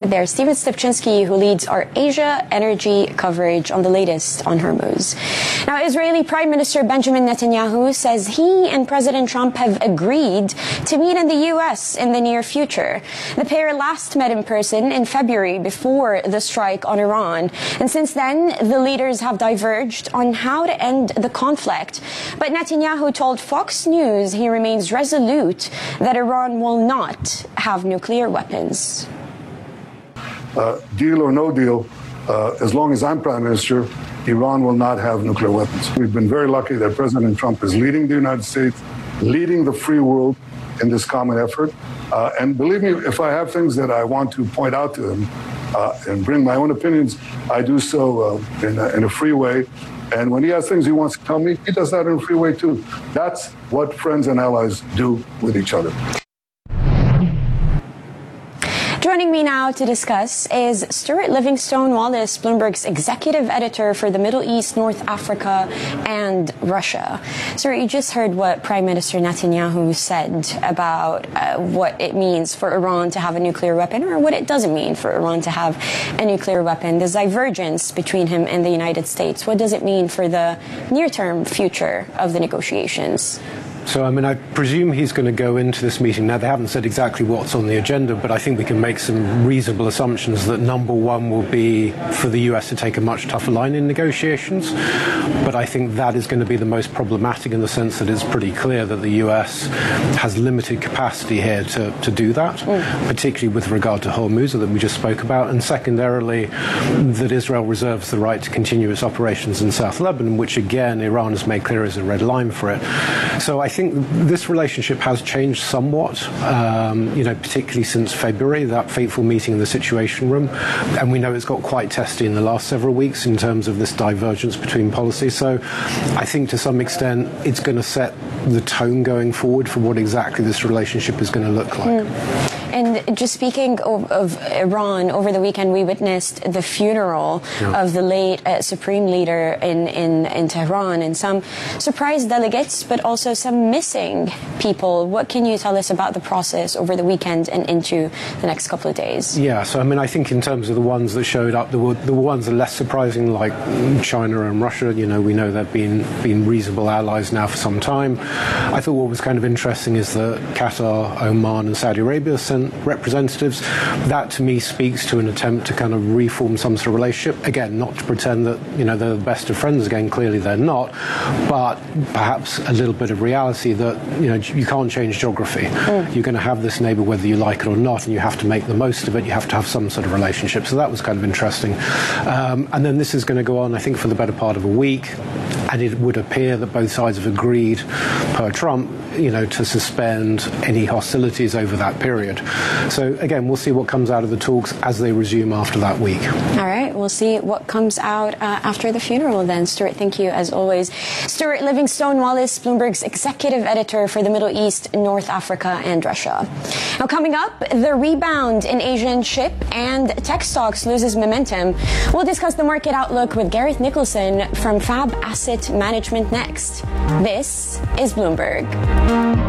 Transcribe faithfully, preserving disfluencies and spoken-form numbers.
There's Stephen Stepchinsky, who leads our Asia energy coverage on the latest on Hormuz. Now, Israeli Prime Minister Benjamin Netanyahu says he and President Trump have agreed to meet in the U S in the near future. The pair last met in person in February before the strike on Iran. And since then, the leaders have diverged on how to end the conflict. But Netanyahu told Fox News he remains resolute that Iran will not have nuclear weapons. Uh, deal or no deal, uh, as long as I'm Prime Minister, Iran will not have nuclear weapons. We've been very lucky that President Trump is leading the United States, leading the free world in this common effort. Uh, and believe me, if I have things that I want to point out to him uh, and bring my own opinions, I do so uh, in, a, in a free way. And when he has things he wants to tell me, he does that in a free way too. That's what friends and allies do with each other. Joining me now to discuss is Stuart Livingstone Wallace, Bloomberg's executive editor for the Middle East, North Africa, and Russia. Stuart, you just heard what Prime Minister Netanyahu said about uh, what it means for Iran to have a nuclear weapon, or what it doesn't mean for Iran to have a nuclear weapon. There's divergence between him and the United States. What does it mean for the near-term future of the negotiations? So, I mean, I presume he's going to go into this meeting. Now, they haven't said exactly what's on the agenda, but I think we can make some reasonable assumptions that number one will be for the U S to take a much tougher line in negotiations. But I think that is going to be the most problematic in the sense that it's pretty clear that the U S has limited capacity here to, to do that, mm. particularly with regard to Hormuz that we just spoke about. And secondarily, that Israel reserves the right to continue its operations in South Lebanon, which, again, Iran has made clear is a red line for it. So I I think this relationship has changed somewhat, um, you know, particularly since February, that fateful meeting in the Situation Room. And we know it's got quite testy in the last several weeks in terms of this divergence between policies. So I think to some extent it's going to set the tone going forward for what exactly this relationship is going to look like. Mm. And just speaking of, of Iran, over the weekend we witnessed the funeral yeah. of the late uh, Supreme Leader in, in, in Tehran, and some surprise delegates, but also some missing people. What can you tell us about the process over the weekend and into the next couple of days? Yeah, so I mean, I think in terms of the ones that showed up, there were the ones that are less surprising, like China and Russia. You know, we know they've been, been reasonable allies now for some time. I thought what was kind of interesting is that Qatar, Oman and Saudi Arabia sent representatives. That to me speaks to an attempt to kind of reform some sort of relationship. Again, not to pretend that, you know, they're the best of friends again, clearly they're not, but perhaps a little bit of reality that, you know, you can't change geography. Mm. You're going to have this neighbour whether you like it or not, and you have to make the most of it. You have to have some sort of relationship. So that was kind of interesting. Um, and then this is going to go on, I think, for the better part of a week, and it would appear that both sides have agreed, per Trump, you know, to suspend any hostilities over that period. So again, we'll see what comes out of the talks as they resume after that week. All right, we'll see what comes out uh, after the funeral then. Stuart, thank you as always. Stuart Livingstone Wallace, Bloomberg's executive editor for the Middle East, North Africa and Russia. Now coming up, the rebound in Asian chip and tech stocks loses momentum. We'll discuss the market outlook with Gareth Nicholson from Fab Asset Management next. This is Bloomberg.